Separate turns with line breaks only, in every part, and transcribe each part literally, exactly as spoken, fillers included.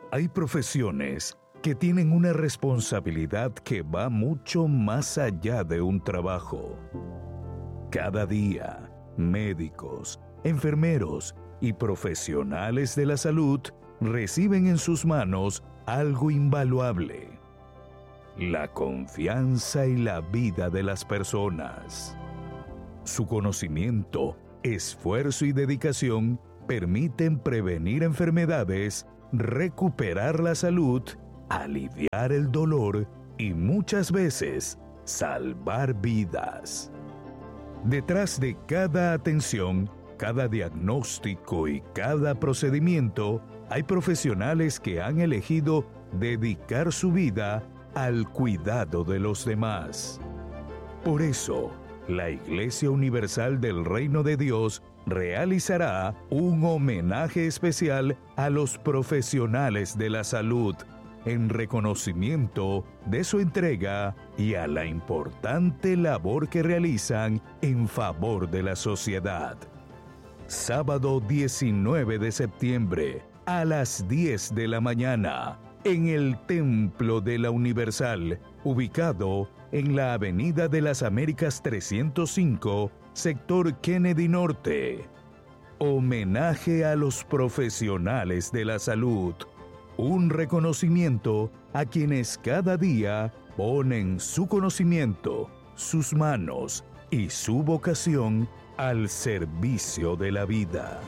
Hay profesiones que tienen una responsabilidad que va mucho más allá de un trabajo. Cada día, médicos, enfermeros y profesionales de la salud reciben en sus manos algo invaluable: la confianza y la vida de las personas. Su conocimiento, esfuerzo y dedicación permiten prevenir enfermedades, recuperar la salud, aliviar el dolor y muchas veces salvar vidas. Detrás de cada atención, cada diagnóstico y cada procedimiento, hay profesionales que han elegido dedicar su vida al cuidado de los demás. Por eso, la Iglesia Universal del Reino de Dios realizará un homenaje especial a los profesionales de la salud, en reconocimiento de su entrega y a la importante labor que realizan en favor de la sociedad. Sábado diecinueve de septiembre, a las diez de la mañana, en el Templo de la Universal, ubicado en la Avenida de las Américas trescientos cinco, sector Kennedy Norte. Homenaje a los profesionales de la salud. Un reconocimiento a quienes cada día ponen su conocimiento, sus manos y su vocación al servicio de la vida.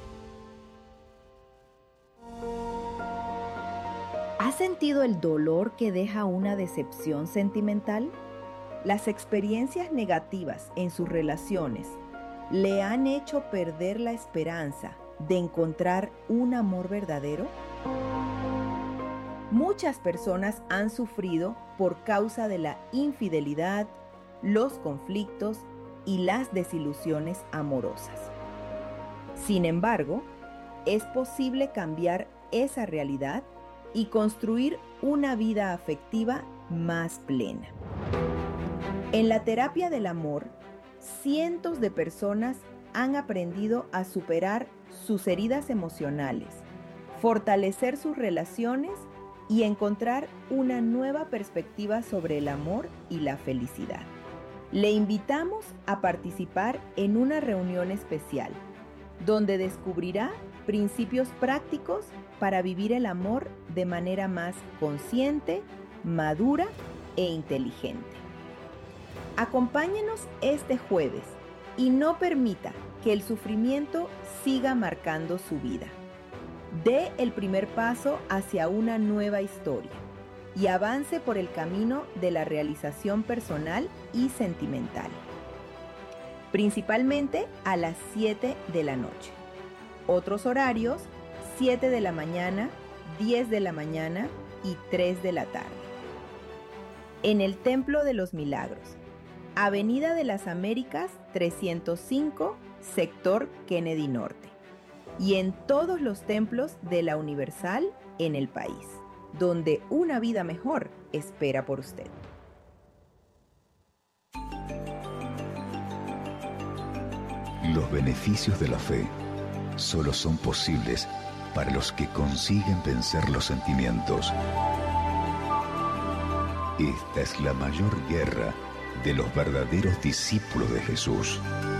¿Has sentido el dolor que deja una decepción sentimental? ¿Las experiencias negativas en sus relaciones le han hecho perder la esperanza de encontrar un amor verdadero? Muchas personas han sufrido por causa de la infidelidad, los conflictos y las desilusiones amorosas. Sin embargo, es posible cambiar esa realidad y construir una vida afectiva más plena. En la terapia del amor, cientos de personas han aprendido a superar sus heridas emocionales, fortalecer sus relaciones y encontrar una nueva perspectiva sobre el amor y la felicidad. Le invitamos a participar en una reunión especial, donde descubrirá principios prácticos para vivir el amor de manera más consciente, madura e inteligente. Acompáñenos este jueves y no permita que el sufrimiento siga marcando su vida. Dé el primer paso hacia una nueva historia y avance por el camino de la realización personal y sentimental. Principalmente a las siete de la noche. Otros horarios: siete de la mañana, diez de la mañana y tres de la tarde. En el Templo de los Milagros, Avenida de las Américas trescientos cinco, sector Kennedy Norte. Y en todos los templos de la Universal en el país, donde una vida mejor espera por usted.
Los beneficios de la fe solo son posibles para los que consiguen vencer los sentimientos. Esta es la mayor guerra de los verdaderos discípulos de Jesús.